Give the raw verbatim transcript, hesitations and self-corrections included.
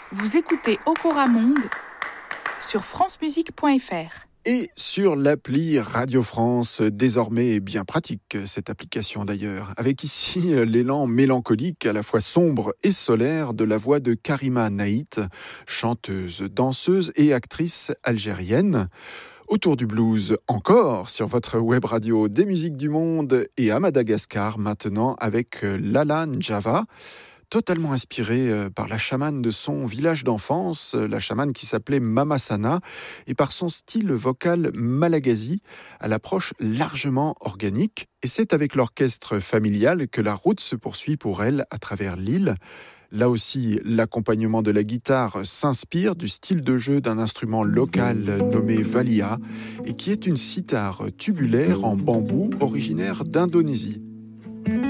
Vous écoutez Okora Monde sur francemusique point f r. Et sur l'appli Radio France, désormais bien pratique cette application d'ailleurs, avec ici l'élan mélancolique à la fois sombre et solaire de la voix de Karima Naït, chanteuse, danseuse et actrice algérienne. Autour du blues encore sur votre web radio des musiques du monde et à Madagascar maintenant avec Lala Njava. Totalement inspirée par la chamane de son village d'enfance, la chamane qui s'appelait Mama Sana, et par son style vocal malagasy, à l'approche largement organique. Et c'est avec l'orchestre familial que la route se poursuit pour elle à travers l'île. Là aussi, l'accompagnement de la guitare s'inspire du style de jeu d'un instrument local nommé valia, et qui est une cithare tubulaire en bambou originaire d'Indonésie.